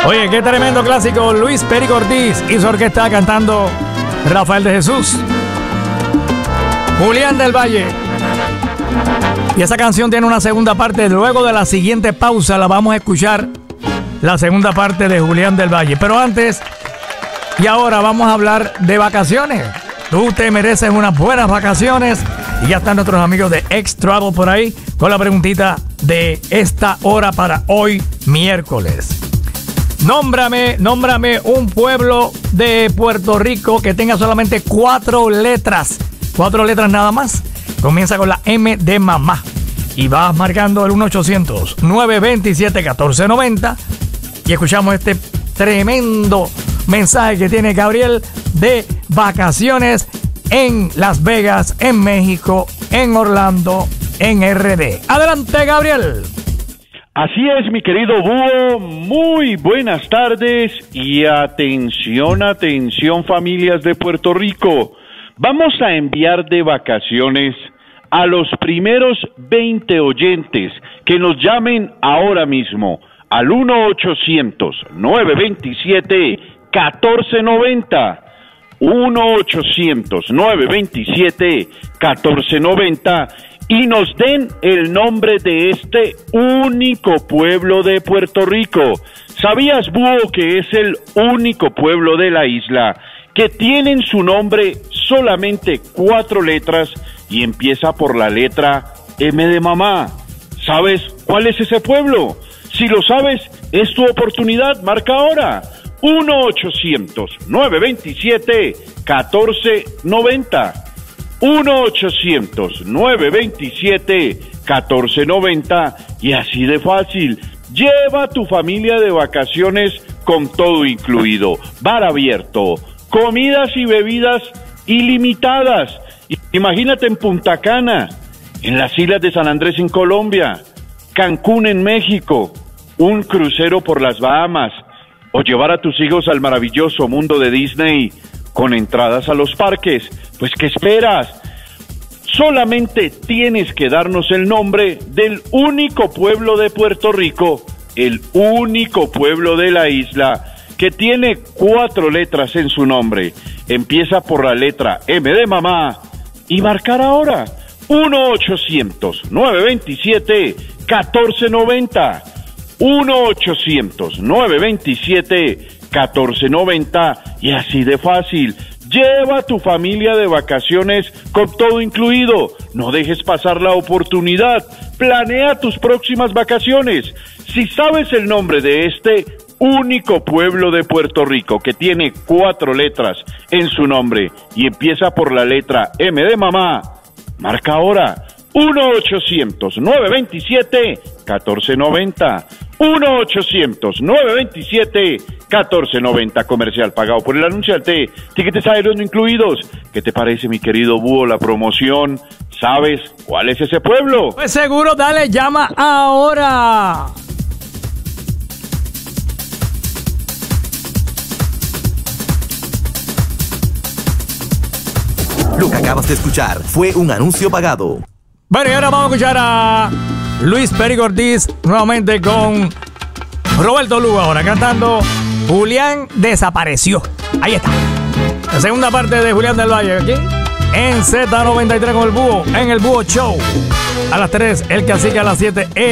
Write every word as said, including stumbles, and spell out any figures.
Oye, qué tremendo clásico. Luis Perico Ortiz y su orquesta cantando Rafael de Jesús, Julián del Valle. Y esa canción tiene una segunda parte. Luego de la siguiente pausa la vamos a escuchar, la segunda parte de Julián del Valle. Pero antes y ahora vamos a hablar de vacaciones. Tú te mereces unas buenas vacaciones. Y ya están nuestros amigos de X-Travel por ahí con la preguntita de esta hora para hoy miércoles. Nómbrame, nómbrame un pueblo de Puerto Rico que tenga solamente cuatro letras. Cuatro letras nada más. Comienza con la M de mamá. Y vas marcando el uno ochocientos, nueve dos siete, uno cuatro nueve cero. Y escuchamos este tremendo mensaje que tiene Gabriel de vacaciones en Las Vegas, en México, en Orlando, en R D. Adelante, Gabriel. Así es, mi querido Búho, muy buenas tardes y atención, atención familias de Puerto Rico. Vamos a enviar de vacaciones a los primeros veinte oyentes que nos llamen ahora mismo al uno ochocientos, nueve dos siete, uno cuatro nueve cero. uno ochocientos, nueve dos siete, uno cuatro nueve cero y nos den el nombre de este único pueblo de Puerto Rico. ¿Sabías, Búho, que es el único pueblo de la isla que tiene en su nombre solamente cuatro letras y empieza por la letra M de mamá? ¿Sabes cuál es ese pueblo? Si lo sabes, es tu oportunidad. Marca ahora uno ochocientos, nueve dos siete, uno cuatro nueve cero. uno ochocientos, nueve dos siete, uno cuatro nueve cero. Y así de fácil, lleva a tu familia de vacaciones con todo incluido, bar abierto, comidas y bebidas ilimitadas. Imagínate en Punta Cana, en las islas de San Andrés en Colombia, Cancún en México, un crucero por las Bahamas, o llevar a tus hijos al maravilloso mundo de Disney con entradas a los parques. Pues, ¿qué esperas? Solamente tienes que darnos el nombre del único pueblo de Puerto Rico, el único pueblo de la isla que tiene cuatro letras en su nombre. Empieza por la letra M de mamá y marcar ahora uno ochocientos, nueve dos siete, uno cuatro nueve cero. uno ochocientos, nueve dos siete, uno cuatro nueve cero. Y así de fácil, lleva a tu familia de vacaciones con todo incluido. No dejes pasar la oportunidad. Planea tus próximas vacaciones. Si sabes el nombre de este único pueblo de Puerto Rico que tiene cuatro letras en su nombre y empieza por la letra M de mamá, marca ahora uno ochocientos, nueve dos siete, uno cuatro nueve cero. uno ochocientos, nueve dos siete, uno cuatro nueve cero. Comercial pagado por el anunciante. Tiquetes aéreos no incluidos. ¿Qué te parece, mi querido Búho, la promoción? ¿Sabes cuál es ese pueblo? Pues seguro, dale, llama ahora. Lo que acabas de escuchar fue un anuncio pagado. Bueno, y ahora vamos a escuchar a Luis Perico Ortiz nuevamente con Roberto Lugo ahora cantando Julián Desapareció. Ahí está. La segunda parte de Julián del Valle aquí en Z noventa y tres con el Búho, en el Búho Show. A las tres, el Cacique a las siete.